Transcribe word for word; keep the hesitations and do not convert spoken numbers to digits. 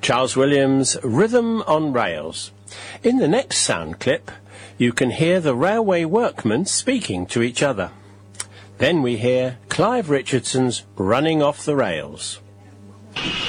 Charles Williams' Rhythm on Rails. In the next sound clip, you can hear the railway workmen speaking to each other. Then we hear Clive Richardson's Running Off the Rails.